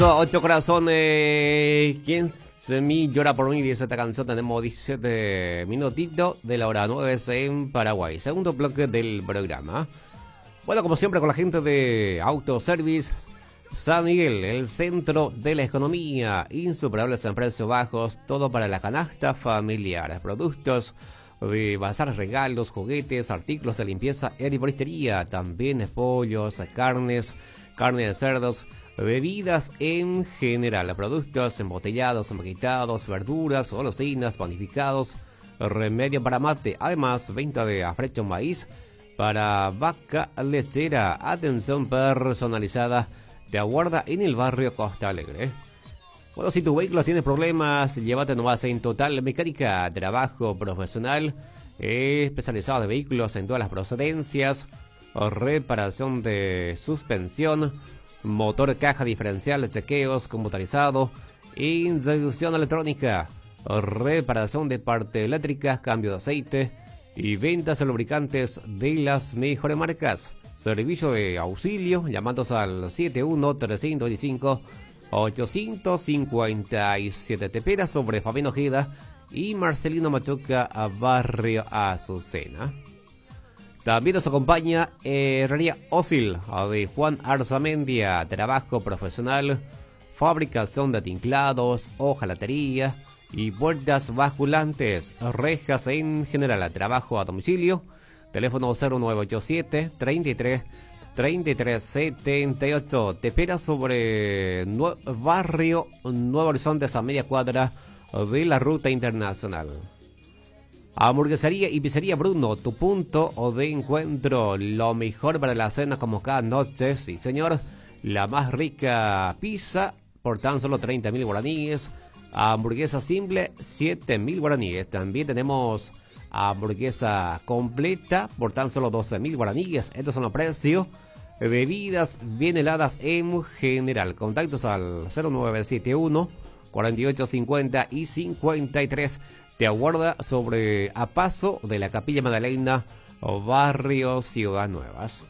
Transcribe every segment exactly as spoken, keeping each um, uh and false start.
Ocho corazones, ¿quién se mí llora por mí? Dice esta canción. Tenemos diecisiete minutitos de la hora nueve en Paraguay. Segundo bloque del programa. Bueno, como siempre, con la gente de Autoservice San Miguel, el centro de la economía, insuperables en precios bajos, todo para la canasta familiar, productos de bazar, regalos, juguetes, artículos de limpieza, herboristería, también pollos, carnes, carne de cerdos, bebidas en general, productos embotellados, empaquetados, verduras, golosinas, panificados, remedio para mate, además venta de afrecho maíz para vaca lechera, atención personalizada, te aguarda en el barrio Costa Alegre. Bueno, si tu vehículo tiene problemas, llévate nomás en Total Mecánica, trabajo profesional, eh, especializado de vehículos en todas las procedencias, reparación de suspensión, motor, caja diferencial, chequeos, computarizado, inyección electrónica, reparación de partes eléctricas, cambio de aceite y ventas de lubricantes de las mejores marcas. Servicio de auxilio, llamándose al siete uno tres dos cinco ocho cinco siete. Te espera sobre Fabián Ojeda y Marcelino Machuca a Barrio Azucena. También nos acompaña Herrería Ósil de Juan Arzamendia, trabajo profesional, fabricación de tinclados, hojalatería y puertas basculantes, rejas en general, trabajo a domicilio. Teléfono cero nueve ocho siete, treinta y tres, treinta y tres setenta y ocho. Te espera sobre Nue- Barrio Nuevo Horizonte, a media cuadra de la ruta internacional. Hamburguesería y pizzería Bruno, tu punto de encuentro, lo mejor para la cena como cada noche, sí señor, la más rica pizza por tan solo treinta mil guaraníes, hamburguesa simple siete mil guaraníes, también tenemos hamburguesa completa por tan solo doce mil guaraníes, estos son los precios, bebidas bien heladas en general, contactos al cero nueve siete uno, cuarenta y ocho cincuenta y cincuenta y tres. Te aguarda sobre a paso de la Capilla Magdalena, barrio Ciudad Nuevas.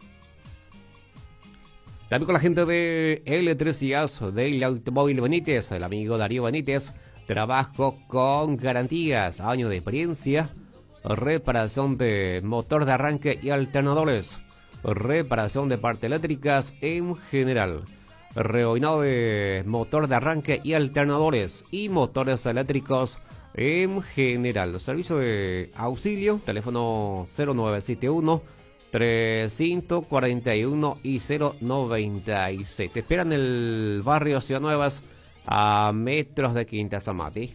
También con la gente de Electricidad del Automóvil Benítez, el amigo Darío Benítez, trabajo con garantías, años de experiencia, reparación de motor de arranque y alternadores, reparación de partes eléctricas en general, reoinado de motor de arranque y alternadores y motores eléctricos en general. Servicio de auxilio, teléfono cero nueve siete uno, trescientos cuarenta y uno y cero noventa y seis. Te esperan en el barrio Ciudad Nuevas, a metros de Quinta Zamati.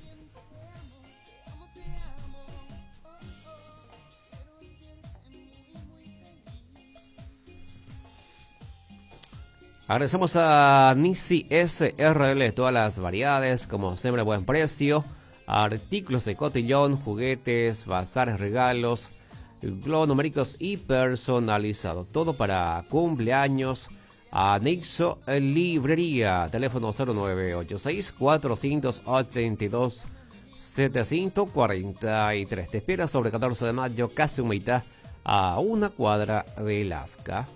Agradecemos a Nisi S R L, todas las variedades, como siempre, buen precio. Artículos de cotillón, juguetes, bazares, regalos, globos numéricos y personalizados. Todo para cumpleaños. Anexo Librería. Teléfono cero nueve ocho seis, cuatrocientos ochenta y dos, setecientos cuarenta y tres. Te espera sobre catorce de mayo, casi un mitad, a una cuadra de Lasca.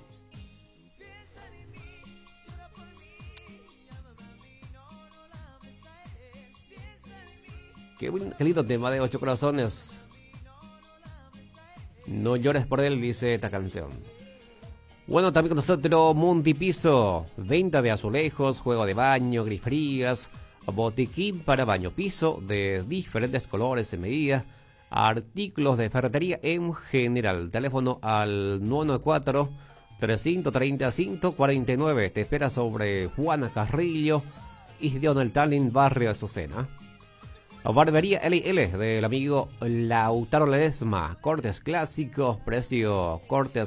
Qué, buen, qué lindo tema de Ocho Corazones. No llores por él, dice esta canción. Bueno, también con nosotros Mundipiso. Venta de azulejos, juego de baño, grifrías, botiquín para baño, piso de diferentes colores y medidas, artículos de ferretería en general. Teléfono al nueve nueve cuatro, tres tres cero, cinco cuatro nueve. Te espera sobre Juana Carrillo y Donald Tallin, barrio Azucena. Barbería L L del amigo Lautaro Ledesma. Cortes clásicos, precio cortes